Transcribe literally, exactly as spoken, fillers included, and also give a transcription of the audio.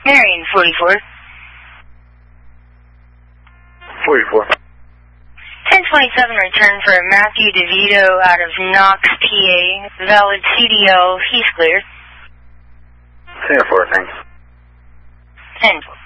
Marion, forty-four. forty-four. ten twenty-seven, return for Matthew DeVito out of Knox, P A. Valid C D L, he's clear. ten four, thanks. ten four.